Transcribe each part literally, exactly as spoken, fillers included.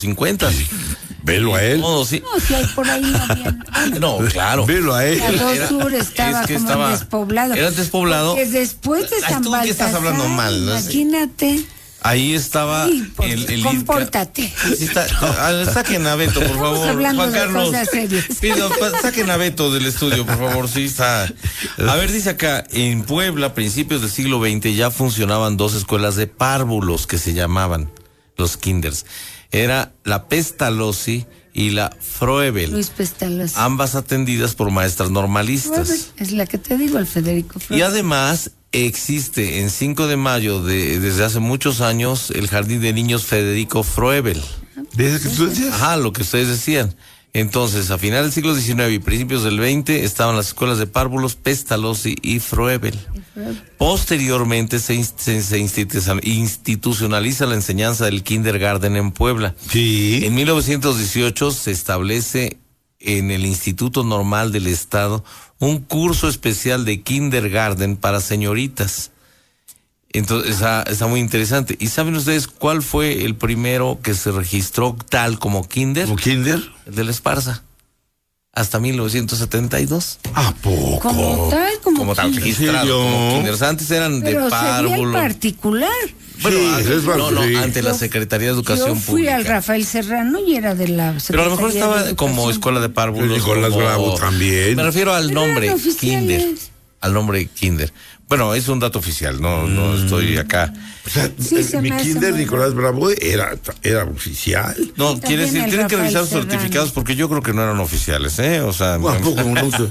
cincuenta. Velo a él. No, sí. No, si hay por ahí no había. No, claro. Velo a él. La dos Era- Sur estaba es que como estaba- despoblado. era despoblado. Porque después de Ay, San tú que estás Baltasar, hablando mal, no sé. imagínate. Ahí estaba Ay, por- el, el compórtate. Sí está- ah, saquen a Beto, por Estamos favor. hablando Juan de Carlos. cosas serias. Pido, pa- saquen a Beto del estudio, por favor. Sí está. A ver, dice acá, en Puebla, a principios del siglo veinte, ya funcionaban dos escuelas de párvulos que se llamaban los kinders. Era la Pestalozzi y la Froebel. Luis Pestalozzi. Ambas atendidas por maestras normalistas. Es la que te digo, el Federico Y Flores. además existe en cinco de mayo de, desde hace muchos años el Jardín de Niños Federico Froebel. ¿Desde que tú decías? Ajá, lo que ustedes decían. Entonces, a finales del siglo diecinueve y principios del veinte estaban las escuelas de párvulos Pestalozzi y Froebel. Posteriormente se, inst- se, se institu- institucionaliza la enseñanza del kindergarten en Puebla. Sí. En mil novecientos dieciocho se establece en el Instituto Normal del Estado un curso especial de kindergarten para señoritas. Entonces está, está muy interesante. ¿Y saben ustedes cuál fue el primero que se registró tal como kinder? ¿Como kinder? El de la Esparza. Hasta mil novecientos setenta y dos. ¿A poco? Como tal, como, Como tal, kinder. registrado ¿En serio? como kinders. Antes eran de Pero sería el párvulo. particular. Bueno, Sí, ante- es no, no, sí. ante la Yo- Secretaría de Educación Yo fui Pública. al Rafael Serrano y era de la Pero a lo mejor Secretaría de estaba como Educación. escuela de párvulos. Nicolás como- Bravo también. Me refiero al Pero nombre eran oficiales. kinder. Al nombre kinder. Bueno, es un dato oficial, no, no estoy acá. O sea, Sí, se mi me hace kinder muy Nicolás Bravo era, era oficial. No, Sí, quiere también decir, el tienen que Rafael revisar sus Serrano. certificados porque yo creo que no eran oficiales, ¿eh? O sea, ¿A poco, no sé?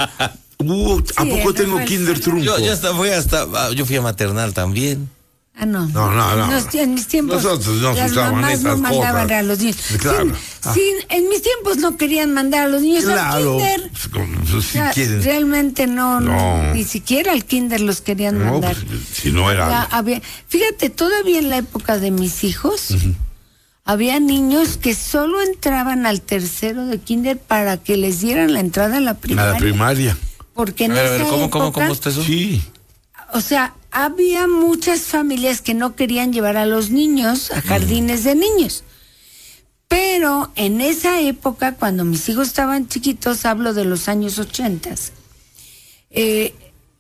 Uh, ¿A Sí, poco el tengo Rafael kinder Serrano. trunco? yo ya hasta fui hasta, ah, yo fui a maternal también. Ah, no. No, no, no. Nos- en mis tiempos Nosotros no las usaban mamás no esas mandaban cosas. a los niños. Claro. Sin- Ah. sin- en mis tiempos no querían mandar a los niños Claro. al kinder. Pues, como, pues, O si sea, quieren. realmente no, no, No. ni siquiera al kinder los querían No, mandar. pues, si no era. Ya había- fíjate, todavía en la época de mis hijos, había niños que solo entraban al tercero de kinder para que les dieran la entrada a la A primaria. la primaria. Porque en A ver, a ver, esa ¿cómo, cómo, época, cómo está eso? Sí. o sea, había muchas familias que no querían llevar a los niños a jardines de niños. Pero en esa época, cuando mis hijos estaban chiquitos, hablo de los años ochentas, eh,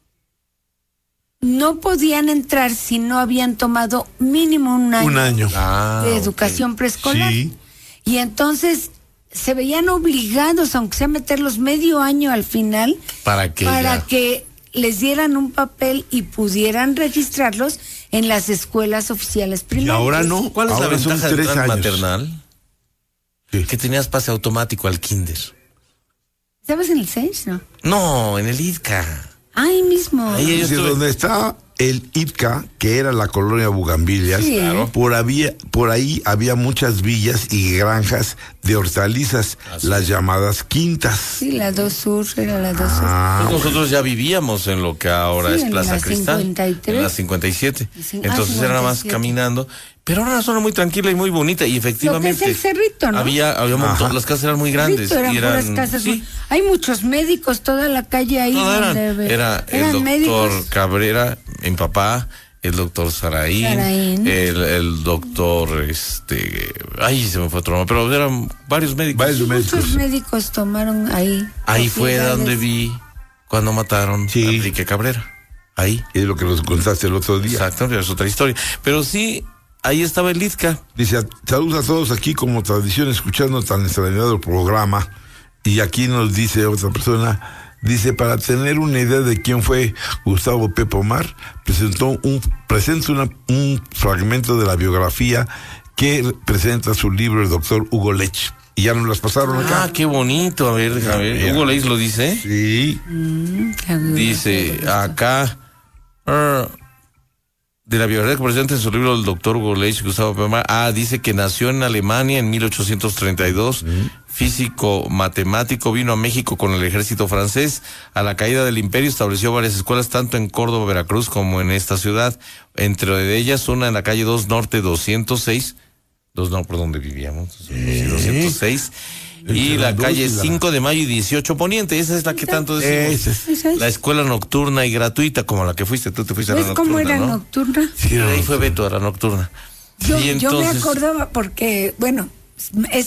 no podían entrar si no habían tomado mínimo un año, Un año. Ah, de ok. educación preescolar. Sí. Y entonces se veían obligados, aunque sea meterlos medio año al final, Para que para ya- que les dieran un papel y pudieran registrarlos en las escuelas oficiales Y primarias. ahora no. ¿Cuál es ahora la son ventaja de tres entrar años. maternal? Sí. Que tenías pase automático al kinder. ¿Sabes en el seis? No. No, en el I D C A. Ahí mismo. Ahí ellos Sí, tuve- donde está el I P C A, que era la colonia Bugambilias, Sí. Claro. por, había, por ahí había muchas villas y granjas de hortalizas, Así las es. llamadas quintas. Sí, la dos Sur, era la dos Sur. Ah, Pues nosotros ya vivíamos en lo que ahora Sí, es en Plaza la Cristal. cincuenta y tres. En la cincuenta y siete. Sí, ah, Entonces era nada más cincuenta y siete. caminando. Pero era una zona muy tranquila y muy bonita. Y efectivamente. Lo que es el Cerrito, ¿no? Había, había un montón. Ajá. Las casas eran muy grandes. Cerrito, eran y eran, puras casas. sí, Hay muchos médicos, toda la calle ahí. no, eran, donde- era el eran doctor médicos. Cabrera, mi papá, el doctor Saraín, Saraín. El, el doctor, este, ay, se me fue otro nombre, pero eran varios médicos. Varios médicos. Muchos médicos tomaron ahí. Ahí fue propiedades. donde vi cuando mataron Sí. a Enrique Cabrera. Ahí. es lo que nos contaste el otro día. Exacto, pero es otra historia. Pero sí, ahí estaba el I D C A. Dice, saludos a todos aquí como tradición, escuchando tan extraordinario programa. Y aquí nos dice otra persona, dice, para tener una idea de quién fue Gustavo Pepe Omar, presentó un, presenta una- un fragmento de la biografía que presenta su libro el doctor Hugo Lech. Y ya nos las pasaron Ah, acá. qué bonito. A ver, a ver. Mira. Hugo Leis lo dice. Sí. Mm, qué agudo. Dice acá. ah, de la biografía que presenta en su libro el doctor Hugo Leich, Gustavo Pepe Omar. Ah, dice que nació en Alemania en mil ochocientos treinta y dos. Físico, matemático, vino a México con el ejército francés. A la caída del imperio estableció varias escuelas tanto en Córdoba, Veracruz como en esta ciudad. Entre ellas una en la calle dos Norte doscientos seis. Dos no, por donde vivíamos. doscientos seis. Y Entre la la dos calle y la- cinco de mayo y dieciocho Poniente. Esa es la que tanto decimos. Esa es. Esa es. La escuela nocturna y gratuita, como la que fuiste, tú te fuiste a la ¿Ves nocturna, cómo era ¿no? nocturna? Sí, Ahí fue Beto a la nocturna. Yo, Y yo me entonces- acordaba porque, bueno, es